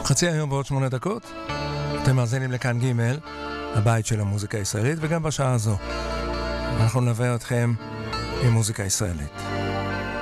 חצי היום בעוד 8 דקות. אתם מאזינים לכאן ג', הבית של המוזיקה הישראלית, וגם בשעה הזו אנחנו נלווה אתכם עם מוזיקה ישראלית.